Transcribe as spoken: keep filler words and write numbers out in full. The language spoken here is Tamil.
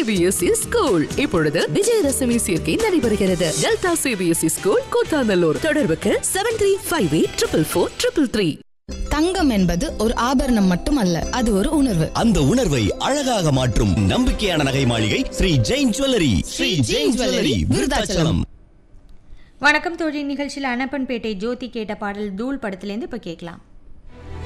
சிபிஎஸ்இ ஸ்கூல் இப்பொழுது விஜயதசமி சேர்க்கை நடைபெறுகிறது. Delta CBSE school Koothanallur. தொடர்புக்கு seven three five eight triple four triple three. தங்கம் என்பது ஒரு ஆபரணம் மட்டுமல்ல, அது ஒரு உணர்வு. அந்த உணர்வை அழகாக மாற்றும் நம்பிக்கையான நகை மாளிகை ஸ்ரீ ஜெயின் ஜுவல்லரி. ஸ்ரீ ஜெயின் ஜுவல்லரி, விருதாச்சலம். வணக்கம் தோழி. நிகழ்ச்சியில் அனப்பன்பேட்டை ஜோதி கேட்ட பாடல் தூள் படத்திலேருந்து இப்ப கேட்கலாம்.